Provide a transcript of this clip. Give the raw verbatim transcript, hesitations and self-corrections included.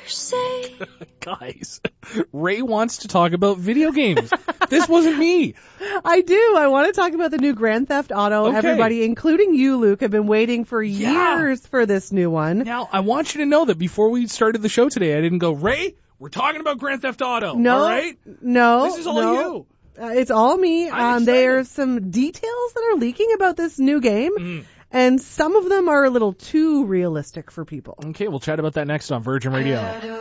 say. Guys, Ray wants to talk about video games. This wasn't me. I do. I want to talk about the new Grand Theft Auto. Okay. Everybody, including you, Luke, have been waiting for Yeah. years for this new one. Now, I want you to know that before we started the show today, I didn't go, Ray, we're talking about Grand Theft Auto. No, All right? no, This is all no. you. Uh, it's all me. I'm Um, excited. there's some details that are leaking about this new game, Mm. and some of them are a little too realistic for people. Okay, we'll chat about that next on Virgin Radio.